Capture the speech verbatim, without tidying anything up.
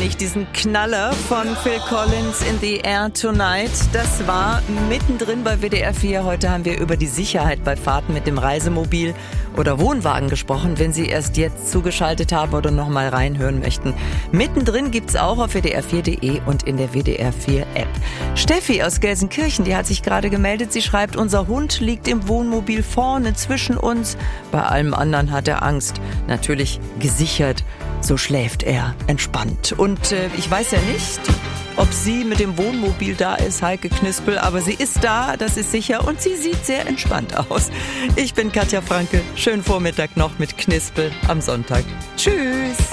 nicht, diesen Knaller von Phil Collins, In the Air Tonight. Das war mittendrin bei W D R vier. Heute haben wir über die Sicherheit bei Fahrten mit dem Reisemobil oder Wohnwagen gesprochen, wenn Sie erst jetzt zugeschaltet haben oder noch mal reinhören möchten. Mittendrin gibt's auch auf W D R vier Punkt de und in der W D R vier App. Steffi aus Gelsenkirchen, die hat sich gerade gemeldet. Sie schreibt, unser Hund liegt im Wohnmobil vorne zwischen uns. Bei allem anderen hat er Angst. Natürlich gesichert. So schläft er entspannt. Und äh, ich weiß ja nicht, ob sie mit dem Wohnmobil da ist, Heike Knispel, aber sie ist da, das ist sicher, und sie sieht sehr entspannt aus. Ich bin Katja Franke. Schönen Vormittag noch mit Knispel am Sonntag. Tschüss.